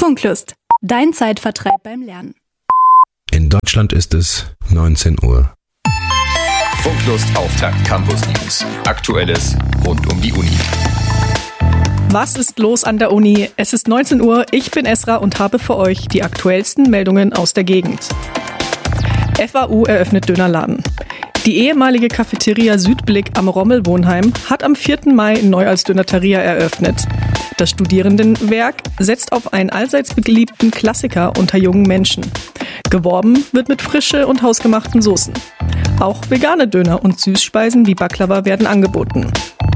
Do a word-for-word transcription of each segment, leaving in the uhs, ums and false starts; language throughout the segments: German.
Funklust, dein Zeitvertreib beim Lernen. In Deutschland ist es neunzehn Uhr. Funklust Auftakt Campus News. Aktuelles rund um die Uni. Was ist los an der Uni? Es ist neunzehn Uhr, ich bin Esra und habe für euch die aktuellsten Meldungen aus der Gegend. F A U eröffnet Dönerladen. Die ehemalige Cafeteria Südblick am Rommel-Wohnheim hat am vierten Mai neu als Dönerteria eröffnet. Das Studierendenwerk setzt auf einen allseits beliebten Klassiker unter jungen Menschen. Geworben wird mit Frische und hausgemachten Soßen. Auch vegane Döner und Süßspeisen wie Baklava werden angeboten.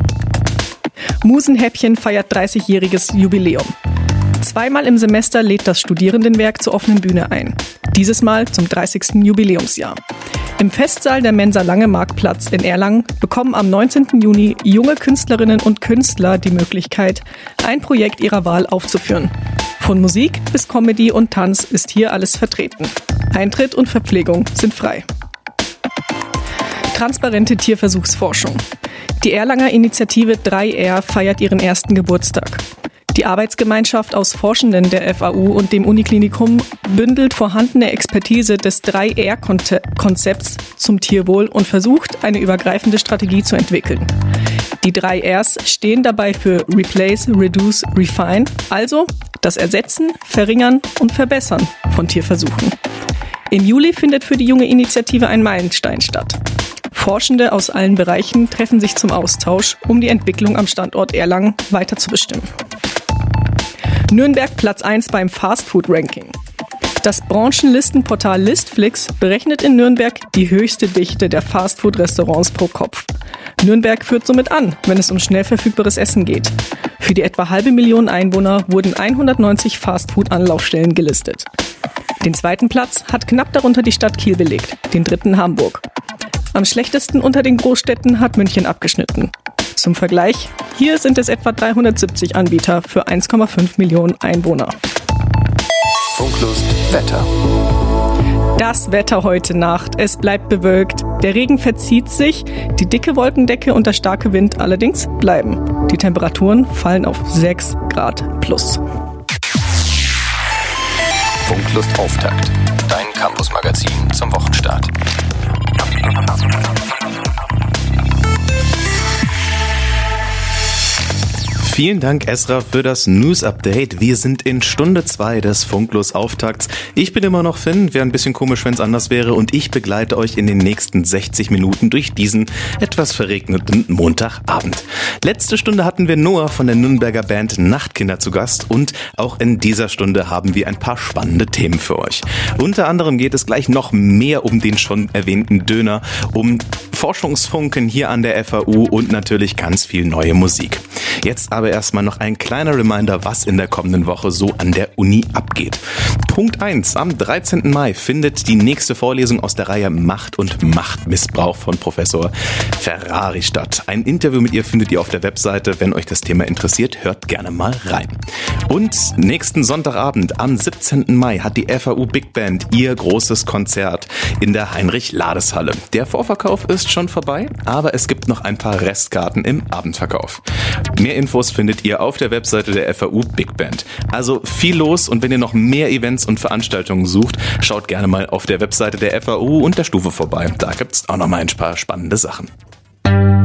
Musenhäppchen feiert dreißigjähriges Jubiläum. Zweimal im Semester lädt das Studierendenwerk zur offenen Bühne ein. Dieses Mal zum dreißigsten Jubiläumsjahr. Im Festsaal der Mensa Lange Marktplatz in Erlangen bekommen am neunzehnten Juni junge Künstlerinnen und Künstler die Möglichkeit, ein Projekt ihrer Wahl aufzuführen. Von Musik bis Comedy und Tanz ist hier alles vertreten. Eintritt und Verpflegung sind frei. Transparente Tierversuchsforschung. Die Erlanger Initiative drei R feiert ihren ersten Geburtstag. Die Arbeitsgemeinschaft aus Forschenden der F A U und dem Uniklinikum bündelt vorhandene Expertise des drei R Konzepts zum Tierwohl und versucht, eine übergreifende Strategie zu entwickeln. Die drei Rs stehen dabei für Replace, Reduce, Refine, also das Ersetzen, Verringern und Verbessern von Tierversuchen. Im Juli findet für die junge Initiative ein Meilenstein statt. Forschende aus allen Bereichen treffen sich zum Austausch, um die Entwicklung am Standort Erlangen weiter zu bestimmen. Nürnberg Platz eins beim Fastfood-Ranking. Das Branchenlistenportal Listflix berechnet in Nürnberg die höchste Dichte der Fastfood-Restaurants pro Kopf. Nürnberg führt somit an, wenn es um schnell verfügbares Essen geht. Für die etwa halbe Million Einwohner wurden hundertneunzig Fastfood-Anlaufstellen gelistet. Den zweiten Platz hat knapp darunter die Stadt Kiel belegt, den dritten Hamburg. Am schlechtesten unter den Großstädten hat München abgeschnitten. Zum Vergleich, hier sind es etwa dreihundertsiebzig Anbieter für eins Komma fünf Millionen Einwohner. Funklust Wetter. Das Wetter heute Nacht. Es bleibt bewölkt. Der Regen verzieht sich, die dicke Wolkendecke und der starke Wind allerdings bleiben. Die Temperaturen fallen auf sechs Grad plus. Funklust Auftakt. Dein Campus-Magazin zum Wochenstart. Vielen Dank, Esra, für das News-Update. Wir sind in Stunde zwei des Funklust-Auftakts. Ich bin immer noch Finn, wäre ein bisschen komisch, wenn es anders wäre, und ich begleite euch in den nächsten sechzig Minuten durch diesen etwas verregneten Montagabend. Letzte Stunde hatten wir Noah von der Nürnberger Band Nachtkinder zu Gast und auch in dieser Stunde haben wir ein paar spannende Themen für euch. Unter anderem geht es gleich noch mehr um den schon erwähnten Döner, um Forschungsfunken hier an der F A U und natürlich ganz viel neue Musik. Jetzt aber erstmal noch ein kleiner Reminder, was in der kommenden Woche so an der Uni abgeht. Punkt eins. Am dreizehnten Mai findet die nächste Vorlesung aus der Reihe Macht und Machtmissbrauch von Professor Ferrari statt. Ein Interview mit ihr findet ihr auf der Webseite. Wenn euch das Thema interessiert, hört gerne mal rein. Und nächsten Sonntagabend, am siebzehnten Mai, hat die F A U Big Band ihr großes Konzert in der Heinrich-Lades-Halle. Der Vorverkauf ist schon vorbei, aber es gibt noch ein paar Restkarten im Abendverkauf. Mehr Infos findet ihr auf der Webseite der F A U Big Band. Also viel los, und wenn ihr noch mehr Events und Veranstaltungen sucht, schaut gerne mal auf der Webseite der F A U und der Stufe vorbei. Da gibt's auch noch mal ein paar spannende Sachen.